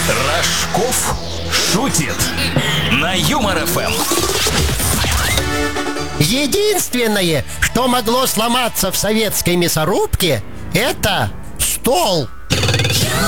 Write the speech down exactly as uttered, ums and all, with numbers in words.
Рожков шутит на Юмор эф эм. Единственное, что могло сломаться в советской мясорубке, это стол.